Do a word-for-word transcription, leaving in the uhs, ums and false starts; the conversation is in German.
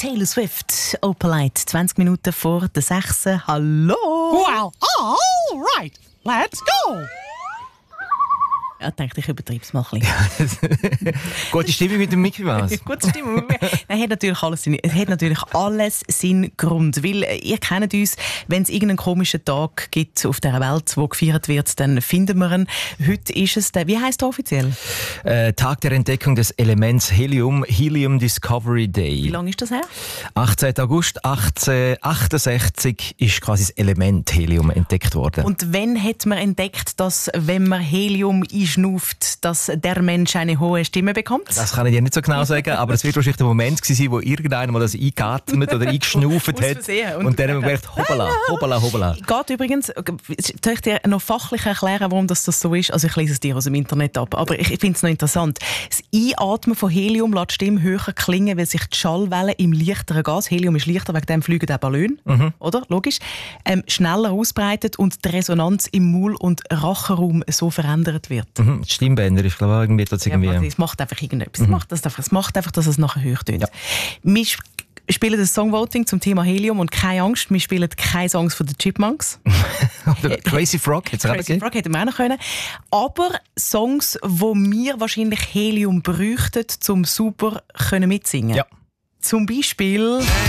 Taylor Swift, Opalite, zwanzig Minuten vor der sechs. Hallo! Well, all right, let's go! Ja, ich dachte, ich übertreibe es mal ein bisschen. Gute Stimme mit dem Mickey Mouse. Gute Stimme. Nein, hat natürlich alles Sinn. Es hat natürlich alles seinen Grund. Weil äh, ihr kennt uns, wenn es irgendeinen komischen Tag gibt auf dieser Welt, wo gefeiert wird, dann finden wir ihn. Heute ist es der, wie heisst er offiziell? Äh, Tag der Entdeckung des Elements Helium, Helium Discovery Day. Wie lange ist das her? achtzehnten August achtzehnhundertachtundsechzig ist quasi das Element Helium entdeckt worden. Und wann hat man entdeckt, dass, wenn man Helium einschnauft, dass der Mensch eine hohe Stimme bekommt? Das kann ich dir nicht so genau sagen, aber es wird wahrscheinlich der Moment gewesen sein, wo irgendeiner mal das eingeatmet oder eingeschnauft hat. Und, und dann haben wir gedacht, hoppala, hoppala, hoppala. Geht übrigens, soll ich dir noch fachlich erklären, warum das, das so ist? Also ich lese es dir aus dem Internet ab, aber ich, ich finde es noch interessant. Das Einatmen von Helium lässt die Stimme höher klingen, weil sich die Schallwelle im leichteren Gas, Helium ist leichter, wegen dem fliegen auch Ballon, mhm. oder? Logisch. Ähm, schneller ausbreitet und die Resonanz im Maul- und Rachenraum so verändert wird. Mhm. Die Stimmbänder ist, glaube ich, irgendwie... Das irgendwie ja, es macht einfach irgendetwas. Mhm. Es, macht das einfach, es macht einfach, dass es nachher höher tönt. Ja. Wir spielen das Songvoting zum Thema Helium und keine Angst, wir spielen keine Songs von den Chipmunks. Oder Crazy Frog hätte es auch Crazy Frog hätten wir auch noch können. Aber Songs, wo wir wahrscheinlich Helium bräuchten, um super können mitsingen. Ja. Zum Beispiel...